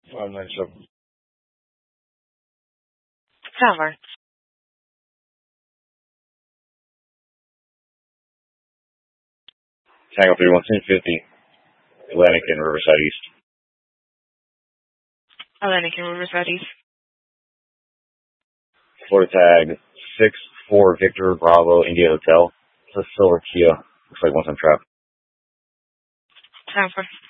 597. Tower. Tango 31250. Atlantic and Riverside East. Atlantic and Riverside East. Florida tag 64 Victor Bravo India Hotel. It's a silver Kia. Looks like one-time trap. Tower.